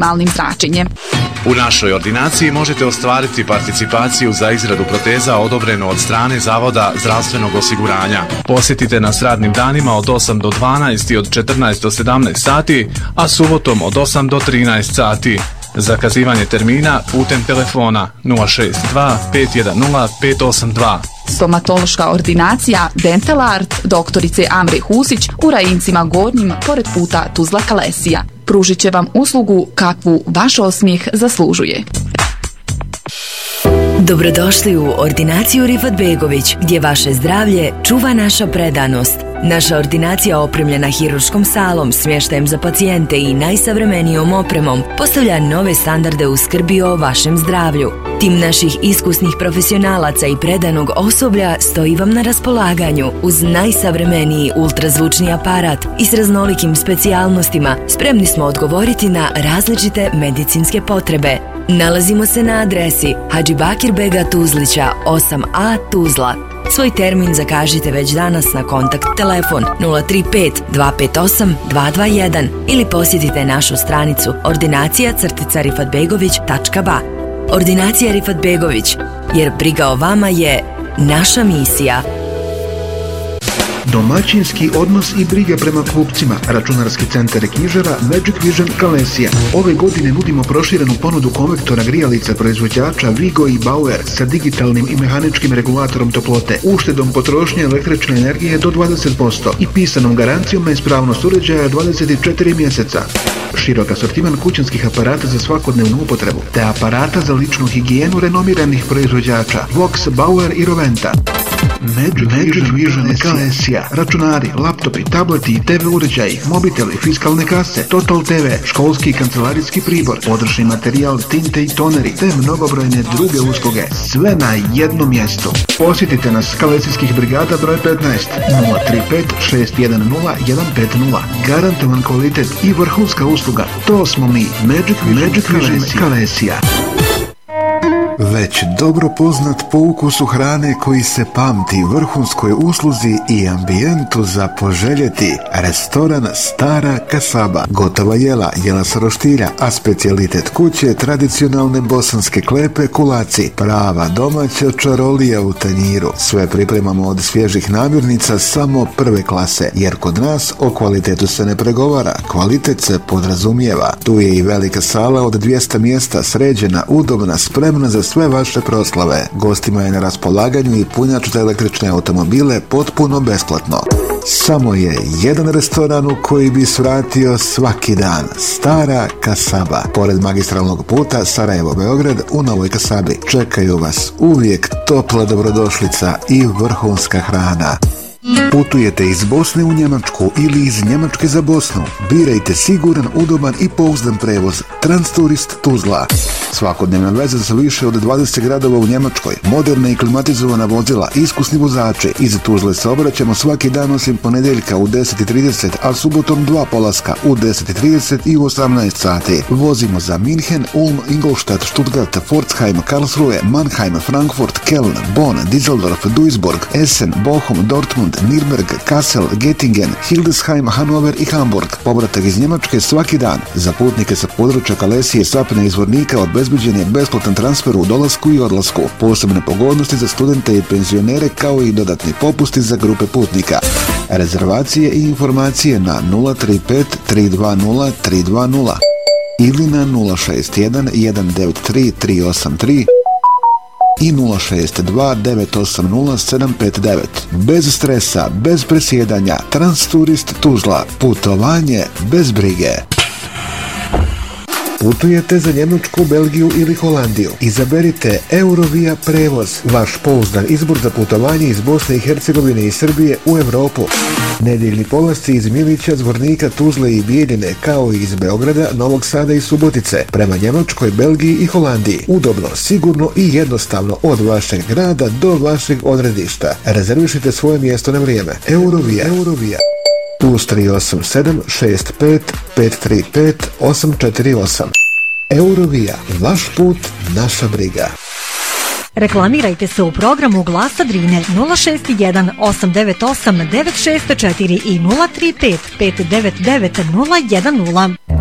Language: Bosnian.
minimalnim zračenjem. U našoj ordinaciji možete ostvariti participaciju za izradu proteza odobrenu od strane Zavoda zdravstvenog osiguranja. Posjetite nas radnim danima od 8 do 12 i od 14 do 17 sati, a subotom od 8 do 13 sati. Zakazivanje termina putem telefona 062 510 582. Stomatološka ordinacija Dental Art doktorice Amre Husić u Rajincima Gornjim pored puta Tuzla Kalesija. Pružit će vam uslugu kakvu vaš osmijeh zaslužuje. Dobrodošli u ordinaciju Rifat Begović, gdje vaše zdravlje čuva naša predanost. Naša ordinacija opremljena hiruškom salom, smještajem za pacijente i najsavremenijom opremom postavlja nove standarde u skrbi o vašem zdravlju. Tim naših iskusnih profesionalaca i predanog osoblja stoji vam na raspolaganju uz najsavremeniji ultrazvučni aparat i s raznolikim specijalnostima. Spremni smo odgovoriti na različite medicinske potrebe. Nalazimo se na adresi Hadži Bakir Bega Tuzlića 8A Tuzla. Svoj termin zakažite već danas na kontakt telefon 035 258 221 ili posjetite našu stranicu ordinacija-rifatbegović.ba. Ordinacija Rifat Begović, jer briga o vama je naša misija. Domaćinski odnos i briga prema kupcima. Računarski centar knjižara Magic Vision Kalesija. Ove godine nudimo proširenu ponudu konvektora grijalica proizvođača Vigo i Bauer sa digitalnim i mehaničkim regulatorom toplote, uštedom potrošnje električne energije do 20% i pisanom garancijom na ispravnost uređaja 24 mjeseca. Širok asortiman kućanskih aparata za svakodnevnu upotrebu, te aparata za ličnu higijenu renomiranih proizvođača Vox, Bauer i Roventa. Magic Vision Kalesija. Računari, laptopi, tableti i TV uređaji, mobiteli, fiskalne kase, Total TV, školski i kancelarijski pribor, podršni materijal, tinte i toneri, te mnogobrojne druge usluge. Sve na jednom mjestu. Posjetite nas Kalesijskih brigada broj 15 035 610 150. Garantovan kvalitet i vrhunska usluga. To smo mi. Magic Vision Kalesija. Već dobro poznat po ukusu hrane koji se pamti, vrhunskoj usluzi i ambijentu za poželjeti. Restoran Stara Kasaba. Gotova jela sa roštilja, a specijalitet kuće tradicionalne bosanske klepe kulaci. Prava domaća čarolija u tanjiru. Sve pripremamo od svježih namirnica samo prve klase, jer kod nas o kvalitetu se ne pregovara, kvalitet se podrazumijeva. Tu je i velika sala od 200 mjesta, sređena, udobna, spremna za sve vaše proslave. Gostima je na raspolaganju i punjač za električne automobile potpuno besplatno. Samo je jedan restoran u koji bi svratio svaki dan. Stara Kasaba. Pored magistralnog puta Sarajevo-Beograd u Novoj Kasabi. Čekaju vas uvijek topla dobrodošlica i vrhunska hrana. Putujete iz Bosne u Njemačku ili iz Njemačke za Bosnu? Birajte siguran, udoban i pouzdan prevoz. Transturist Tuzla. Svakodnevna veza za više od 20 gradova u Njemačkoj. Moderna i klimatizovana vozila, iskusni vozači. Iz Tuzle se obraćamo svaki dan osim ponedjeljka u 10:30, a subotom 2 polaska u 10:30 i u 18 sati. Vozimo za Minhen, Ulm, Ingolstadt, Stuttgart, Pforzheim, Karlsruhe, Mannheim, Frankfurt, Köln, Bonn, Düsseldorf, Duisburg, Essen, Bochum, Dortmund, Nürnberg, Kassel, Göttingen, Hildesheim, Hannover i Hamburg. Povratak iz Njemačke svaki dan. Za putnike sa područja Kalesije, Sapne i Zvornika obezbeđen je besplatan transfer u dolasku i odlasku. Posebne pogodnosti za studente i penzionere kao i dodatni popusti za grupe putnika. Rezervacije i informacije na 035 320 320 ili na 061 193 383 i 062 980 759. Bez stresa, bez presjedanja, Transturist Tuzla. Putovanje bez brige. Putujete za Njemačku, Belgiju ili Holandiju? Izaberite Eurovia prevoz, vaš pouzdan izbor za putovanje iz Bosne i Hercegovine i Srbije u Europu. Nedjeljni polasci iz Milića, Zvornika, Tuzle i Bijeljine, kao i iz Beograda, Novog Sada i Subotice, prema Njemačkoj, Belgiji i Holandiji. Udobno, sigurno i jednostavno od vašeg grada do vašeg odredišta. Rezervišite svoje mjesto na vrijeme. Eurovia. +387 65 535 848. Eurovia, vaš put, naša briga. Reklamirajte se u programu Glasa Drine 061 898 964 i 035 599 010.